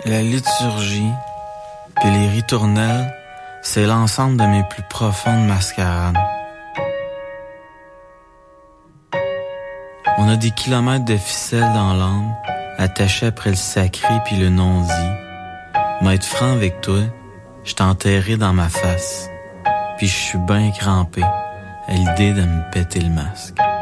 La liturgie, puis les ritournelles, c'est l'ensemble de mes plus profondes mascarades. On a des kilomètres de ficelles dans l'âme, attachées après le sacré puis le non-dit. M'être franc avec toi, je t'ai enterré dans ma face, puis je suis ben crampé à l'idée de me péter le masque.